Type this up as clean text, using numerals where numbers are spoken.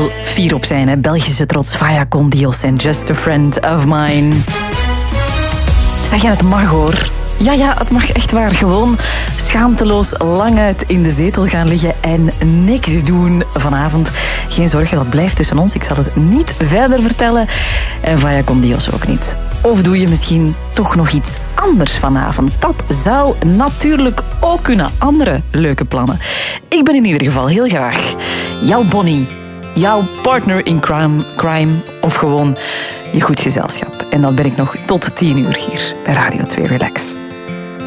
wel fier op zijn, hè? Belgische trots, Vaya con Dios en Just a Friend of Mine. Zeg je, het mag hoor. Ja, het mag echt waar. Gewoon schaamteloos lang uit in de zetel gaan liggen en niks doen vanavond. Geen zorgen, dat blijft tussen ons. Ik zal het niet verder vertellen. En Vaya con Dios ook niet. Of doe je misschien toch nog iets anders vanavond? Dat zou natuurlijk ook kunnen. Andere leuke plannen. Ik ben in ieder geval heel graag jouw Bonnie. Jouw partner in crime of gewoon je goed gezelschap. En dat ben ik nog tot 10 uur hier bij Radio 2 Relax.